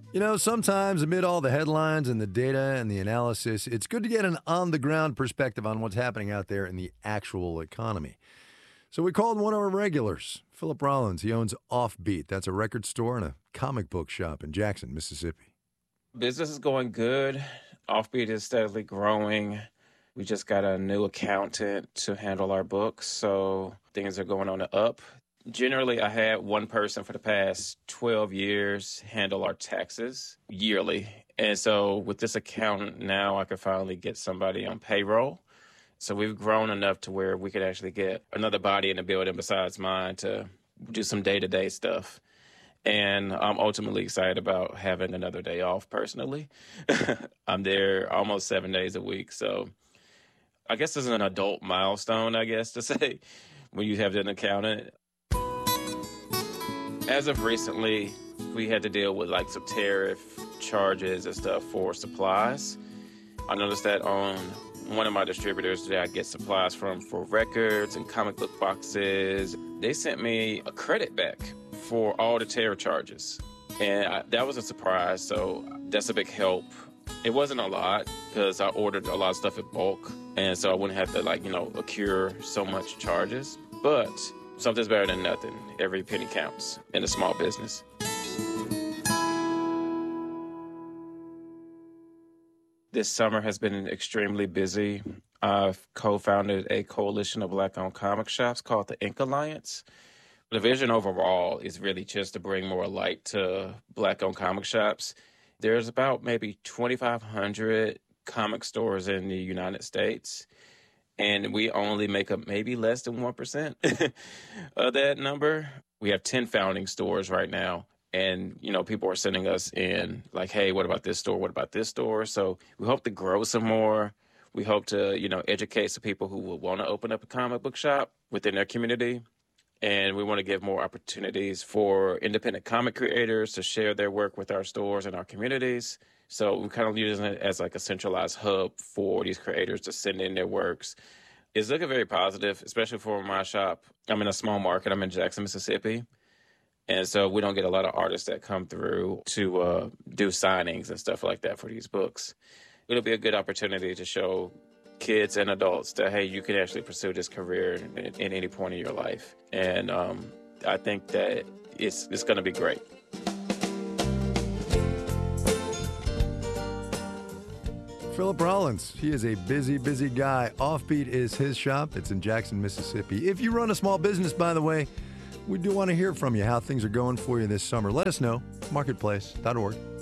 Sometimes amid all the headlines and the data and the analysis, it's good to get an on the ground perspective on what's happening out there in the actual economy. So we called one of our regulars, Philip Rollins. He owns Offbeat. That's a record store and a comic book shop in Jackson, Mississippi. Business is going good. Offbeat is steadily growing. We just got a new accountant to handle our books, so things are going on the up. Generally, I had one person for the past 12 years handle our taxes yearly. And so with this accountant now, I can finally get somebody on payroll. So we've grown enough to where we could actually get another body in the building besides mine to do some day-to-day stuff. And I'm ultimately excited about having another day off personally. I'm there almost 7 days a week. So I guess this is an adult milestone, I guess, to say, when you have an accountant. As of recently, we had to deal with like some tariff charges and stuff for supplies. I noticed that on one of my distributors that I get supplies from for records and comic book boxes, they sent me a credit back for all the tariff charges. And that was a surprise, so that's a big help. It wasn't a lot because I ordered a lot of stuff in bulk, and so I wouldn't have to accrue so much charges. But something's better than nothing. Every penny counts in a small business. This summer has been extremely busy. I've co-founded a coalition of Black-owned comic shops called the Ink Alliance. The vision overall is really just to bring more light to Black-owned comic shops. There's about maybe 2,500 comic stores in the United States, and we only make up maybe less than 1% of that number. We have 10 founding stores right now. And, people are sending us in like, hey, what about this store? What about this store? So we hope to grow some more. We hope to, educate some people who will want to open up a comic book shop within their community. And we want to give more opportunities for independent comic creators to share their work with our stores and our communities. So we're kind of using it as like a centralized hub for these creators to send in their works. It's looking very positive, especially for my shop. I'm in a small market. I'm in Jackson, Mississippi. And so we don't get a lot of artists that come through to do signings and stuff like that for these books. It'll be a good opportunity to show kids and adults that, hey, you can actually pursue this career in any point in your life. And I think that it's going to be great. Philip Rollins, he is a busy, busy guy. Offbeat is his shop. It's in Jackson, Mississippi. If you run a small business, by the way, we do want to hear from you how things are going for you this summer. Let us know. Marketplace.org.